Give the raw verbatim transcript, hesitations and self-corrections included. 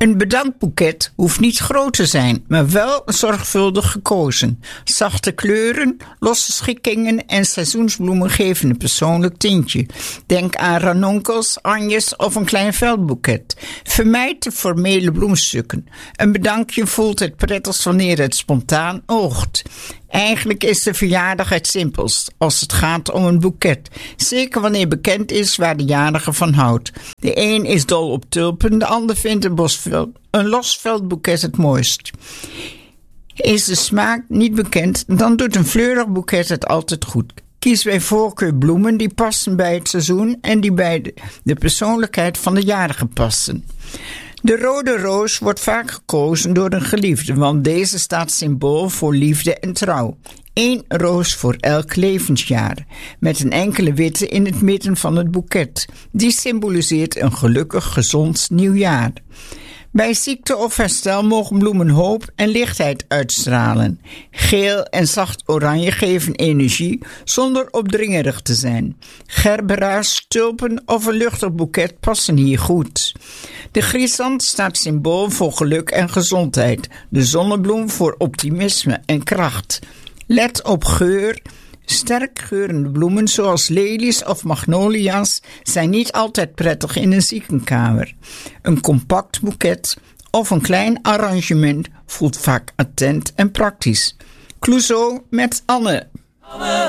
Een bedankboeket hoeft niet groot te zijn, maar wel zorgvuldig gekozen. Zachte kleuren, losse schikkingen en seizoensbloemen geven een persoonlijk tintje. Denk aan ranunkels, anjes of een klein veldboeket. Vermijd de formele bloemstukken. Een bedankje voelt het prettigst wanneer het spontaan oogt. Eigenlijk is de verjaardag het simpelst als het gaat om een boeket. Zeker wanneer bekend is waar de jarige van houdt. De een is dol op tulpen, de ander vindt een, bosveld, een los veldboeket het mooist. Is de smaak niet bekend, dan doet een fleurig boeket het altijd goed. Kies bij voorkeur bloemen die passen bij het seizoen en die bij de, de persoonlijkheid van de jarige passen. De rode roos wordt vaak gekozen door een geliefde, want deze staat symbool voor liefde en trouw. Eén roos voor elk levensjaar, met een enkele witte in het midden van het boeket. Die symboliseert een gelukkig, gezond nieuwjaar. Bij ziekte of herstel mogen bloemen hoop en lichtheid uitstralen. Geel en zacht oranje geven energie zonder opdringerig te zijn. Gerbera's, tulpen of een luchtig boeket passen hier goed. De chrysant staat symbool voor geluk en gezondheid. De zonnebloem voor optimisme en kracht. Let op geur. Sterk geurende bloemen zoals lelies of magnolia's zijn niet altijd prettig in een ziekenkamer. Een compact boeket of een klein arrangement voelt vaak attent en praktisch. Clouseau met Anne.